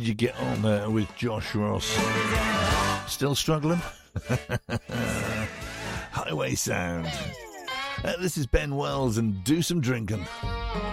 did you get on with Josh Ross? Still struggling? Highway Sound. This is Ben Wells and Do Some Drinking.